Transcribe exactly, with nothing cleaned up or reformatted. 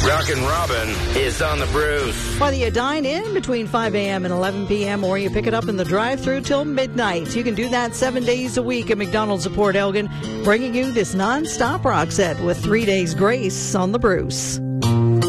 Rockin' Robin is on the Bruce. Whether you dine in between five a.m. and eleven p.m. or you pick it up in the drive-thru till midnight, you can do that seven days a week at McDonald's of Port Elgin, bringing you this non-stop rock set with three days grace on the Bruce.